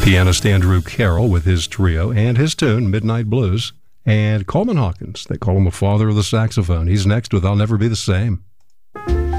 Pianist Andrew Carroll with his trio and his tune, Midnight Blues. And Coleman Hawkins, they call him a father of the saxophone. He's next with I'll Never Be the Same.